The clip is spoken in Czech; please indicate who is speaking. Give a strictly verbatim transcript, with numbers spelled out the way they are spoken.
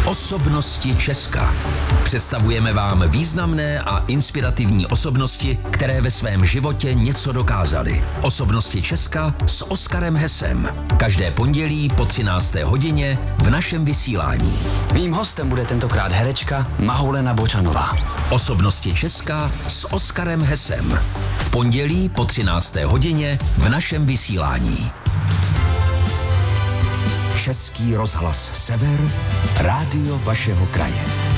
Speaker 1: Osobnosti Česka. Představujeme vám významné a inspirativní osobnosti, které ve svém životě něco dokázaly. Osobnosti Česka s Oskarem Hesem. Každé pondělí po třinácté hodině v našem vysílání.
Speaker 2: Mým hostem bude tentokrát herečka Mahoulena Bočanová.
Speaker 1: Osobnosti Česka s Oskarem Hesem. V pondělí po třinácté hodině v našem vysílání. Český rozhlas Sever, rádio vašeho kraje.